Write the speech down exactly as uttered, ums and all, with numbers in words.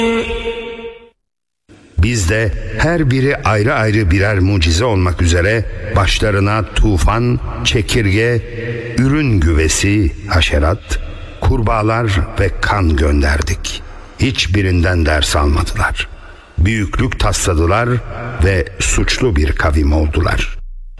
Biz de her biri ayrı ayrı birer mucize olmak üzere başlarına tufan, çekirge, ürün güvesi, haşerat, kurbağalar ve kan gönderdik. Hiçbirinden ders almadılar. Büyüklük tasladılar ve suçlu bir kavim oldular.